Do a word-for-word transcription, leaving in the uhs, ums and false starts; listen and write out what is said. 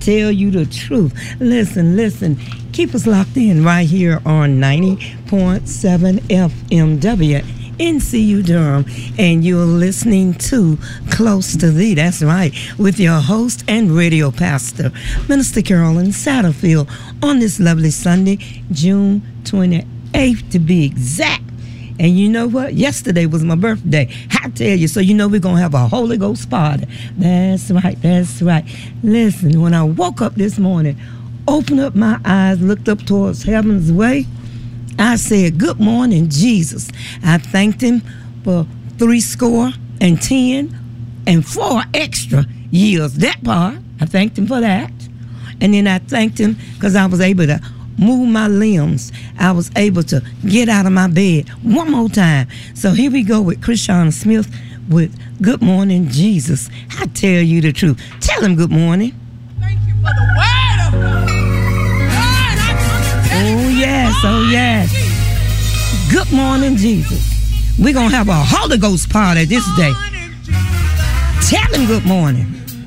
tell you the truth. Listen, listen. Keep us locked in right here on ninety point seven F M W N C U Durham, and you're listening to Close to Thee. That's right, with your host and radio pastor, Minister Carolyn Satterfield, on this lovely Sunday, June twenty-eighth to be exact. And you know what? Yesterday was my birthday. I tell you, so you know we're going to have a Holy Ghost party. That's right, that's right. Listen, when I woke up this morning, opened up my eyes, looked up towards heaven's way, I said, good morning, Jesus. I thanked him for three score and ten and four extra years. That part, I thanked him for that. And then I thanked him because I was able to move my limbs. I was able to get out of my bed one more time. So here we go with Christiana Smith with Good Morning, Jesus. I tell you the truth. Tell him good morning. Thank you for the word of God. God, I come to tell Oh, you yes, oh, yes. Good morning, Jesus. We're going to have a Holy Ghost party this day. Tell him good morning.